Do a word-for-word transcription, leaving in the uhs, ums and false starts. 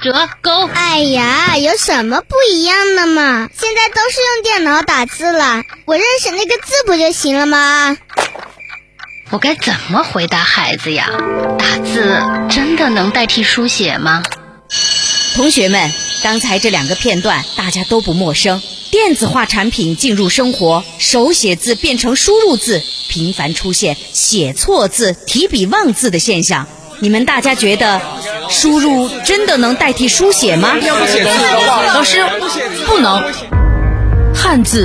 折钩。 哎呀，有什么不一样的嘛？现在都是用电脑打字了，我认识那个字不就行了吗？ 我该怎么回答孩子呀？打字真的能代替书写吗？ 同学们，刚才这两个片段大家都不陌生。电子化产品进入生活，手写字变成输入字，频繁出现写错字、提笔忘字的现象。你们大家觉得输入真的能代替书写吗？ 老师，不能。汉字